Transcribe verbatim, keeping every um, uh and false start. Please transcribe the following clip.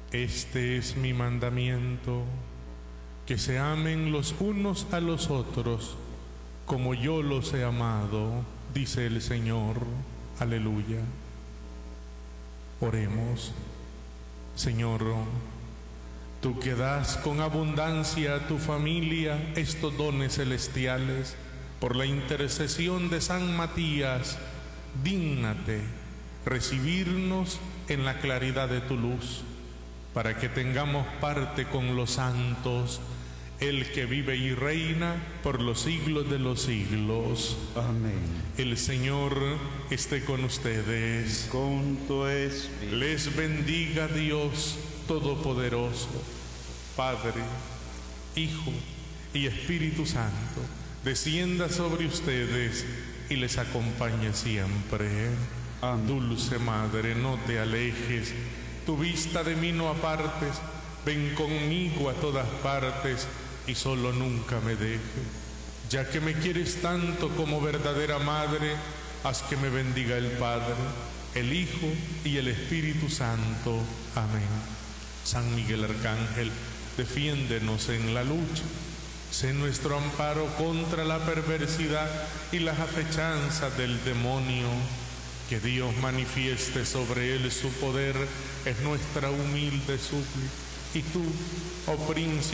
Este es mi mandamiento, que se amen los unos a los otros, como yo los he amado, dice el Señor. Aleluya. Oremos. Señor, tú que das con abundancia a tu familia estos dones celestiales, por la intercesión de San Matías, dígnate recibirnos en la claridad de tu luz, para que tengamos parte con los santos, el que vive y reina por los siglos de los siglos. Amén. El Señor esté con ustedes. Con tu espíritu. Les bendiga Dios Todopoderoso, Padre, Hijo y Espíritu Santo, descienda sobre ustedes y les acompañe siempre. Amén. Dulce Madre, no te alejes, tu vista de mí no apartes, ven conmigo a todas partes y solo nunca me dejes. Ya que me quieres tanto como verdadera Madre, haz que me bendiga el Padre, el Hijo y el Espíritu Santo. Amén. San Miguel Arcángel, defiéndenos en la lucha. Sé nuestro amparo contra la perversidad y las acechanzas del demonio. Que Dios manifieste sobre él su poder es nuestra humilde súplica. Y tú, oh príncipe